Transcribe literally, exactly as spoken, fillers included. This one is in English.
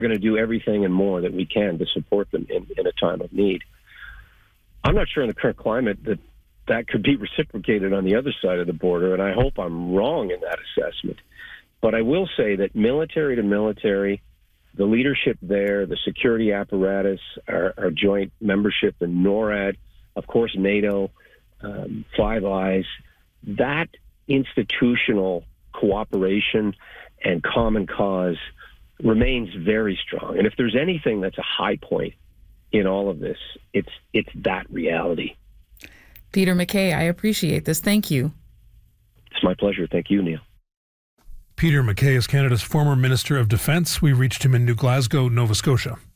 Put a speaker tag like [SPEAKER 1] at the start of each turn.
[SPEAKER 1] going to do everything and more that we can to support them in, in a time of need. I'm not sure in the current climate that that could be reciprocated on the other side of the border, and I hope I'm wrong in that assessment. But I will say that military to military, the leadership there, the security apparatus, our, our joint membership in NORAD, of course, NATO, um, Five Eyes, that institutional cooperation and common cause remains very strong. And if there's anything that's a high point in all of this, it's it's that reality.
[SPEAKER 2] Peter MacKay, I appreciate this. Thank you.
[SPEAKER 1] It's my pleasure. Thank you, Neil.
[SPEAKER 3] Peter MacKay is Canada's former Minister of Defence. We reached him in New Glasgow, Nova Scotia.